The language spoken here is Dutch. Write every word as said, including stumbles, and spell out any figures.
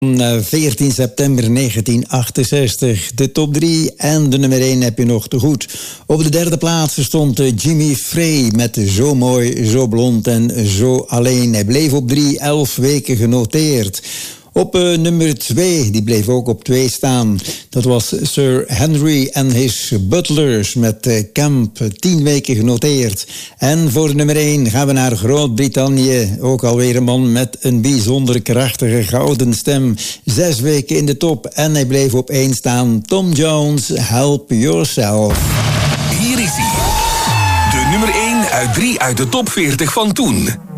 veertien september negentien achtenzestig. De top drie en de nummer één heb je nog te goed. Op de derde plaats stond Jimmy Frey met Zo mooi, zo blond en zo alleen. Hij bleef op drie, elf weken genoteerd. Op uh, nummer twee, die bleef ook op twee staan. Dat was Sir Henry en his Butlers met uh, Camp, tien weken genoteerd. En voor nummer één gaan we naar Groot-Brittannië. Ook alweer een man met een bijzonder krachtige gouden stem. Zes weken in de top en hij bleef op één staan. Tom Jones, Help Yourself. Hier is hij. De nummer één uit drie uit de top veertig van toen.